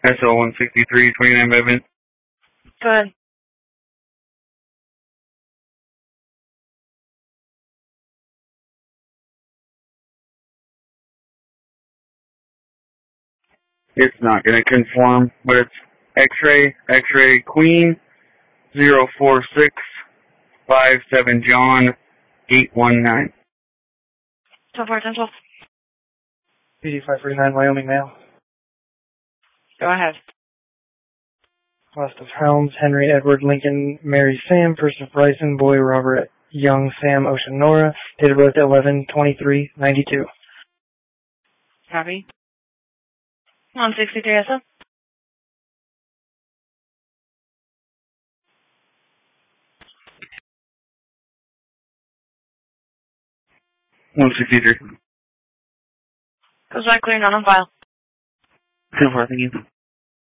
SL 163, 29 by Vince. Go ahead. It's not going to conform, but it's X-ray Queen 04657 John 819. 10-4, 10-12. PD 539 Wyoming Mail. Go ahead. Last of Helms, Henry Edward Lincoln, Mary Sam, first of Bryson, boy Robert Young Sam Ocean Nora, date of birth 11/23/92. Copy. 163 SM. $163. Goes back clear, not on file. 10-4, thank you.